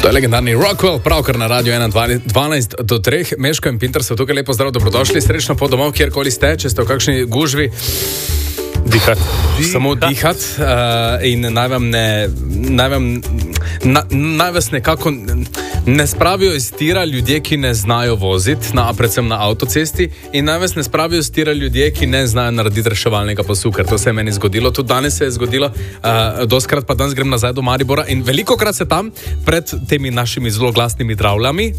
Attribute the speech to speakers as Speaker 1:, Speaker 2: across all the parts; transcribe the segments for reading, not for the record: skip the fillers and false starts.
Speaker 1: To je legendarni Rockwell, pravkar na Radio 1, 12 do 3. Meško in Pinter so tukaj, lepo zdrav, dobrodošli, srečno pot domov, kjerkoli ste, če ste v kakšni gužvi. Samo dihati in naj vas nekako ne spravijo iz tira ljudje, ki ne znajo voziti, predvsem na avtocesti, in naj vas ne spravijo iz tira ljudje, ki ne znajo narediti reševalnega pasu, ker to se je meni zgodilo. Tudi danes se je zgodilo, doskrat pa danes grem nazaj do Maribora in velikokrat se tam pred temi našimi zelo glasnimi dramljami,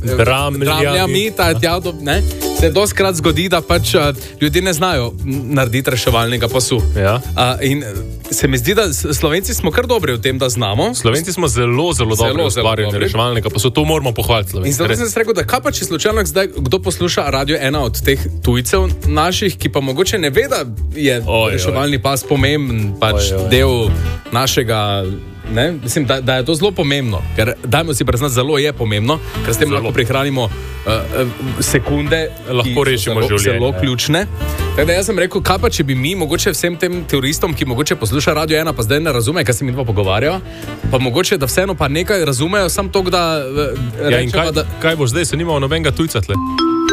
Speaker 1: se doskrat zgodi, da pač ljudje ne znajo narediti reševalnega pasu.
Speaker 2: Ja.
Speaker 1: In se mi zdi, da Slovenci smo kar dobri v tem, da znamo.
Speaker 2: Slovenci smo zelo dobri v ustvarjanju reševalnega pasu. To moramo pohvaliti Slovenci.
Speaker 1: In zato sem se rekel, da kaj pa če slučajno zdaj kdo posluša Radio 1 od teh tujcev naših, ki pa mogoče ne ve, da je reševalni pas pomemben, del našega... Ne? Mislim, da je to zelo pomembno, ker dajmo si priznati, zelo je pomembno, ker s tem lahko prihranimo sekunde,
Speaker 2: lahko rešimo življenje.
Speaker 1: Zelo ključne. Tako da jaz sem rekel, kaj pa če bi mi mogoče vsem tem teroristom, ki mogoče posluša Radio 1, pa zdaj ne razume, kaj se mi dva pogovarjava, pa mogoče, da vseeno pa nekaj razumejo, sam to, da rečemo, da...
Speaker 2: Kaj boš zdaj, se nimamo nobenega tujca tle?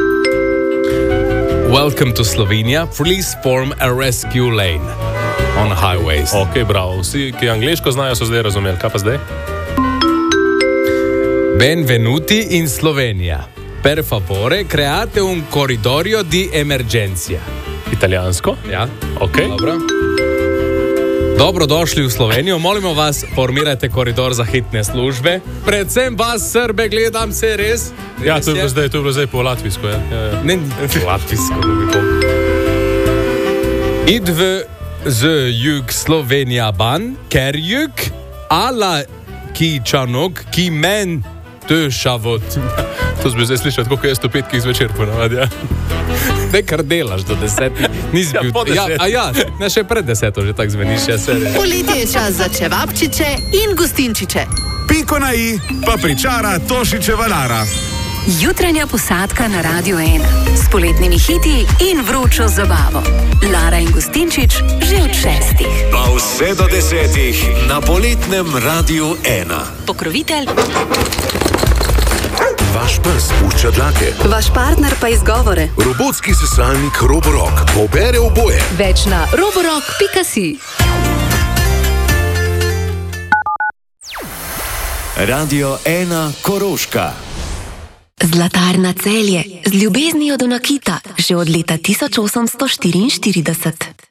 Speaker 1: Welcome to Slovenia. Please form a rescue lane on highways.
Speaker 2: Ok, bravo. Vsi, ki angleško znajo, so zdaj razumeli. Kaj pa zdaj?
Speaker 1: Benvenuti in Slovenija. Per favore, create un corridoio di emergenza.
Speaker 2: Italijansko?
Speaker 1: Ja.
Speaker 2: Ok.
Speaker 1: Dobro. Dobrodošli v Slovenijo. Molimo vas, formirajte koridor za hitne službe. Predvsem vas, Srbe, gledam se res.
Speaker 2: Ja, to je bilo zdaj po latvijsko. Ja.
Speaker 1: Ne, po latvijsko. Idv z jug Slovenija ban, ker jug ala ki čanok, ki men tešavot.
Speaker 2: To bi zdaj slišal, koliko je 105 zvečer ponavadi, ja.
Speaker 1: Ne, kar delaš do 10. Nisi bil...
Speaker 2: po 10.
Speaker 1: Ne, še pred 10 že tak zveniš.
Speaker 3: Poletje je čas za čevapčiče in gostinčiče.
Speaker 4: Piko na i pa pričara Tošičeva Lara.
Speaker 5: Jutranja posadka na Radio 1 s poletnimi hiti in vročo zabavo. Lara in Gostinčič že od 6.
Speaker 4: Pa vse do 10 na poletnem Radio 1.
Speaker 5: Pokrovitelj
Speaker 4: Vaš pes pušča dlake.
Speaker 5: Vaš partner pa izgovore.
Speaker 4: Robotski sesalnik Roborock pobere oboje.
Speaker 5: Več na roborock.si.
Speaker 4: Radio 1 Koroška.
Speaker 5: Zlatarna Celje z ljubeznijo do nakita že od leta 1844.